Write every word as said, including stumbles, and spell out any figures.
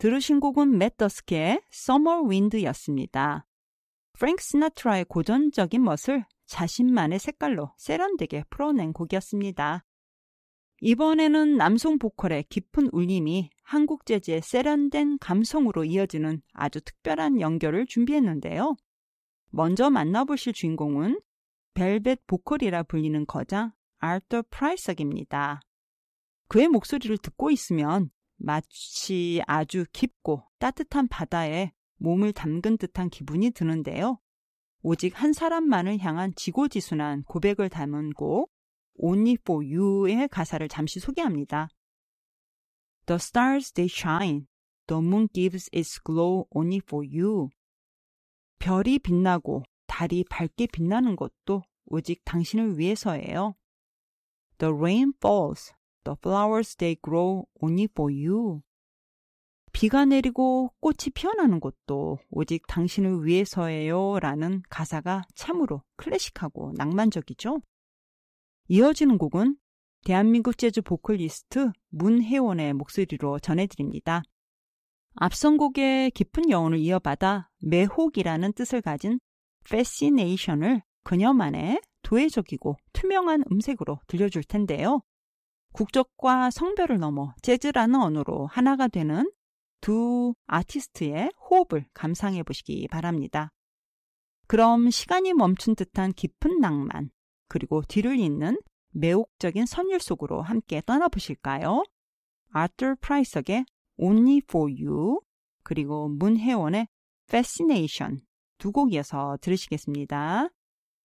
들으신 곡은 맷 더스키의 Summer Wind였습니다. 프랭크 시나트라의 고전적인 멋을 자신만의 색깔로 세련되게 풀어낸 곡이었습니다. 이번에는 남성 보컬의 깊은 울림이 한국 재즈의 세련된 감성으로 이어지는 아주 특별한 연결을 준비했는데요. 먼저 만나보실 주인공은 벨벳 보컬이라 불리는 거장 아터 프라이석입니다. 그의 목소리를 듣고 있으면 마치 아주 깊고 따뜻한 바다에 몸을 담근 듯한 기분이 드는데요. 오직 한 사람만을 향한 지고지순한 고백을 담은 곡 Only for You의 가사를 잠시 소개합니다. The stars they shine, the moon gives its glow only for you. 별이 빛나고 달이 밝게 빛나는 것도 오직 당신을 위해서예요. The rain falls, the flowers they grow only for you. 비가 내리고 꽃이 피어나는 것도 오직 당신을 위해서예요 라는 가사가 참으로 클래식하고 낭만적이죠. 이어지는 곡은 대한민국 재즈 보컬리스트 문혜원의 목소리로 전해드립니다. 앞선 곡의 깊은 여운을 이어받아 매혹이라는 뜻을 가진 Fascination을 그녀만의 도회적이고 투명한 음색으로 들려줄 텐데요. 국적과 성별을 넘어 재즈라는 언어로 하나가 되는 두 아티스트의 호흡을 감상해 보시기 바랍니다. 그럼 시간이 멈춘 듯한 깊은 낭만, 그리고 뒤를 잇는 매혹적인 선율 속으로 함께 떠나보실까요? 아터 프라이석의 Only for You, 그리고 문혜원의 Fascination 두 곡 이어서 들으시겠습니다.